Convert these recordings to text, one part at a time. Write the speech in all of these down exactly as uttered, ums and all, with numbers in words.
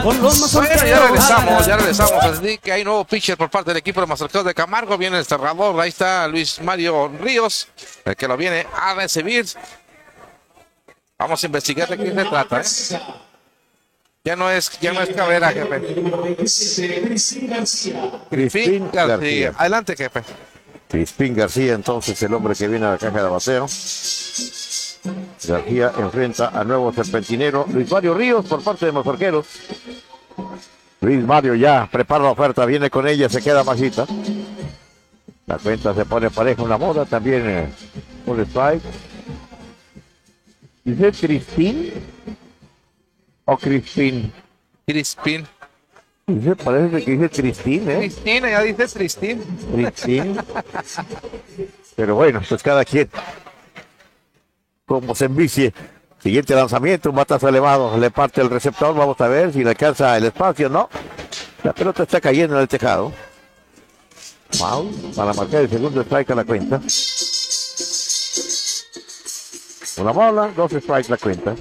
con los mazorqueros. Bueno, ya regresamos, ya regresamos. Así que hay nuevo pitcher por parte del equipo de Mazorqueros de Camargo. Viene el cerrador, ahí está Luis Mario Ríos, el que lo viene a recibir. Vamos a investigar de qué se trata, ¿eh? Ya no es, ya no es Cabrera, jefe. Crispín García. García. Adelante, jefe. Crispín García, entonces el hombre que viene a la caja de bateo. García enfrenta a nuevo serpentinero Luis Mario Ríos por parte de Mazorqueros. Luis Mario ya prepara la oferta, viene con ella, se queda bajita. La cuenta se pone pareja, una moda también. Eh, un strike. ¿Dice Crispín o Crispín? Crispín. Dice, parece que dice Crispín, ¿eh? Cristina, ya dice Cristín. Crispín. Pero bueno, pues cada quien como se envicie. Siguiente lanzamiento, un batazo elevado, le parte el receptor, vamos a ver si le alcanza el espacio, ¿no? La pelota está cayendo en el tejado. Foul, para marcar el segundo strike a la cuenta. Una bola, dos strikes la cuenta.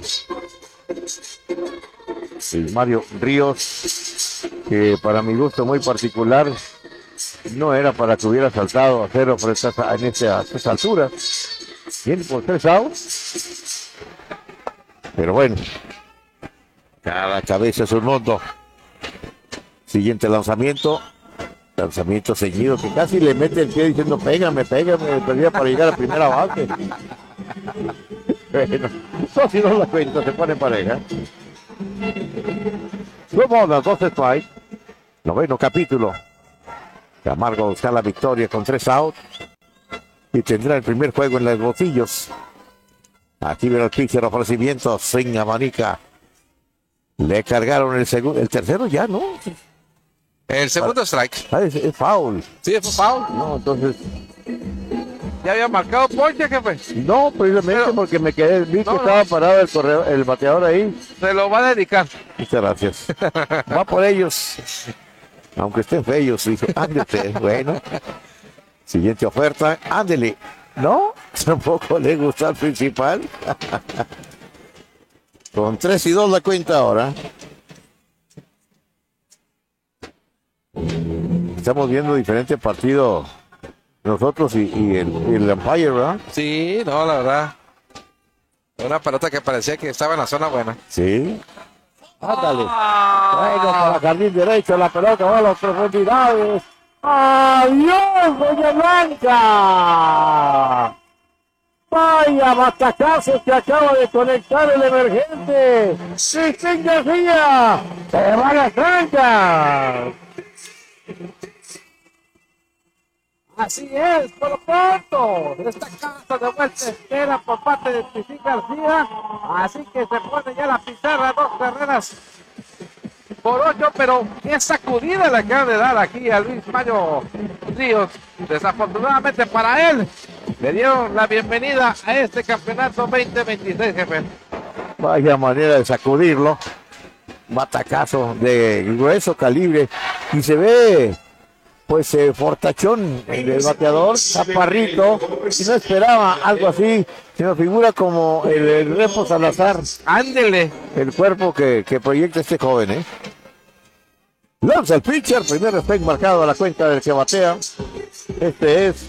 Y Mario Ríos, que para mi gusto muy particular, no era para que hubiera saltado a cero por estas, en este, a estas alturas. Viene por tres outs. Pero bueno, cada cabeza es un mundo. Siguiente lanzamiento. Lanzamiento seguido que casi le mete el pie diciendo pégame, pégame, perdía para llegar a primera base. Bueno, no, si no la cuenta, se pone pareja. Dos bolas, dos strikes. Noveno capítulo. Camargo busca la victoria con tres outs. Y tendrá el primer juego en los bolsillos. Aquí viene el pitcher, ofrecimiento, sin abanica. Le cargaron el segundo, el tercero ya, ¿no? El segundo strike. Ah, es, es foul. Sí, fue foul. No, entonces, Ya había marcado ponche, jefe. no, precisamente Pero- porque me quedé, vi que No, no. estaba parado el correo, el bateador ahí. Se lo va a dedicar. Muchas gracias. Va por ellos. Aunque estén feos, dijo, ándete, bueno. Siguiente oferta, ándele. ¿No? Tampoco le gusta al principal. Con tres y dos la cuenta ahora. Estamos viendo diferente partido nosotros y, y el, y el umpire, ¿verdad? Sí, no, la verdad. Una pelota que parecía que estaba en la zona buena. Sí. Ándale. Bueno, para jardín derecho, la pelota va a las profundidades. ¡Adiós, Doña Blanca! Vaya batacazo que acaba de conectar el emergente. Crispín García. Se va a la cancha. Así es, por lo pronto, esta casa de vuelta espera por parte de Crispín García, así que se pone ya la pizarra, dos carreras por ocho, pero qué sacudida le acaban de dar aquí a Luis Mario Ríos. Desafortunadamente para él, le dieron la bienvenida a este campeonato veinte veintiséis, jefe. Vaya manera de sacudirlo. Batacazo de grueso calibre. Y se ve, pues, eh, fortachón el, el bateador, chaparrito. Y no esperaba algo así. Se me figura como el, el Repo Salazar. Ándele. El cuerpo que, que proyecta este joven, ¿eh? Lanza el pitcher. Primer strike marcado a la cuenta del que batea. Este es